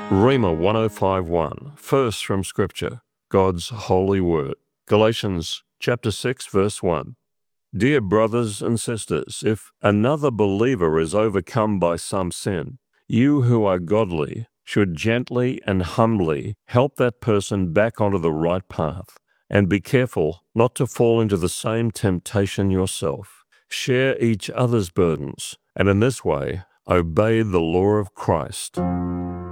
Rhema 105.1, first from Scripture, God's holy word. Galatians chapter 6, verse 1. Dear brothers and sisters, if another believer is overcome by some sin, you who are godly should gently and humbly help that person back onto the right path, and be careful not to fall into the same temptation yourself. Share each other's burdens, and in this way, obey the law of Christ.